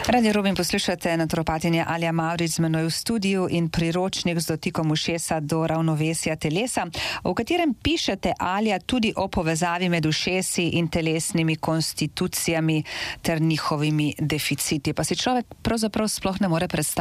Radio Rubin poslušate, naturopatinja Alja Mavrič z menoj v studiu in priročnik z dotikom ušesa do ravnovesja telesa, v katerem pišete, Alja, tudi o povezavi med ušesi in telesnimi konstitucijami ter njihovimi deficiti. Pa si človek pravzaprav sploh ne more predstavljati,